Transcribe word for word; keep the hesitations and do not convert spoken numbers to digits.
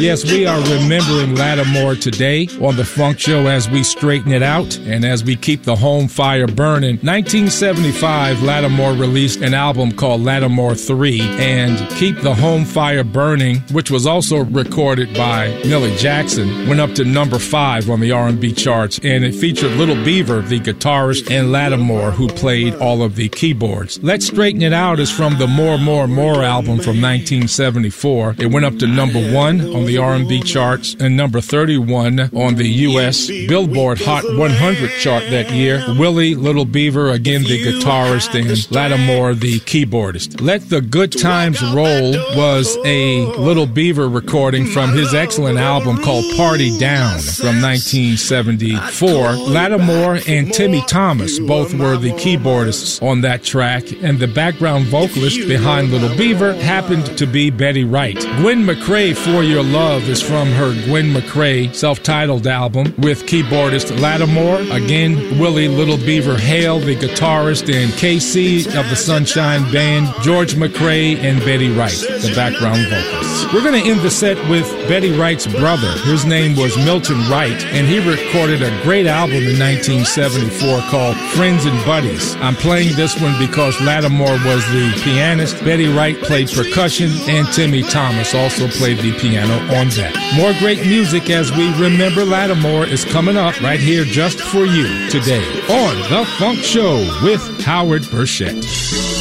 Yes, we are remembering Lattimore today on The Funk Show as we straighten it out and as we keep the home fire burning. nineteen seventy-five, Lattimore released an album called Lattimore three, and Keep the Home Fire Burning, which was also recorded by Millie Jackson, went up to number five on the R and B charts, and it featured Little Beaver, the guitarist, and Lattimore, who played all of the keyboards. Let's Straighten It Out is from the More, More, More album from nineteen seventy-four. It went up to number one on the R and B charts and number thirty-one on the U S Billboard Hot one hundred chart that year. Willie, Little Beaver, again the guitarist, and Lattimore the keyboardist. Let the Good Times Roll was a Little Beaver recording from his excellent album called Party Down from nineteen seventy-four. Lattimore and Timmy Thomas both were the keyboardists on that track, and the background vocalist behind Little Beaver happened to be Betty Wright. Gwen McCrae, For Your Love, is from her Gwen McCrae self-titled album with keyboardist Lattimore, again Willie, Little Beaver, Hale, the guitarist, and K C of the Sunshine Band, George McCrae, and Betty Wright, the background vocalists. We're going to end the set with Betty Wright's brother. His name was Milton Wright, and he recorded a great album in nineteen seventy-four called Friends and Buddies. I'm playing this one because Lattimore was the pianist, Betty Wright played percussion, and Timmy Thomas also played the piano on that. More great music as we remember Lattimore is coming up right here just for you today on The Funk Show with Howard Burchett.